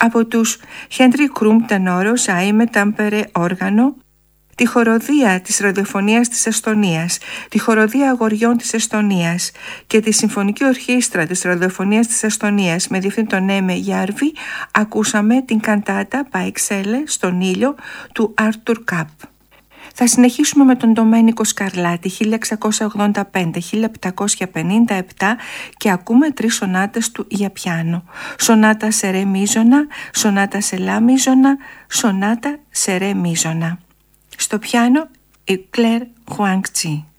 Από τους Χέντρι Κρούμ τενόρο Σαΐμε Τάμπερε όργανο, τη χοροδία της ραδιοφωνίας της Εστονίας, τη χοροδία αγοριών της Εστονίας και τη συμφωνική ορχήστρα της ραδιοφωνίας της Εστονίας με διευθυντή τον Έμε Γιάρβι, ακούσαμε την καντάτα Παεξέλε στον ήλιο του Άρτουρ Καπ. Θα συνεχίσουμε με τον Ντομένικο Σκαρλάτη 1685-1757 και ακούμε 3 σονάτες του για πιάνο. Σονάτα σε ρε μίζωνα, σονάτα σε λα μίζωνα, σονάτα σε ρε μίζωνα. Στο πιάνο η Κλέρ Χουάνγκτσι.